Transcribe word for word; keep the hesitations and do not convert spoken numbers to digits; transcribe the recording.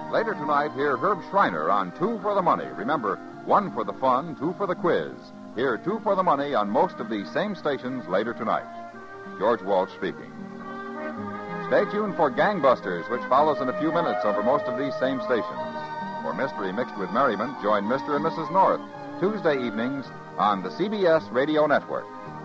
Later tonight, hear Herb Schreiner on Two for the Money. Remember, one for the fun, two for the quiz. Hear Two for the Money on most of these same stations later tonight. George Walsh speaking. Stay tuned for Gangbusters, which follows in a few minutes over most of these same stations. For mystery mixed with merriment, join Mister and Missus North Tuesday evenings on the C B S Radio Network.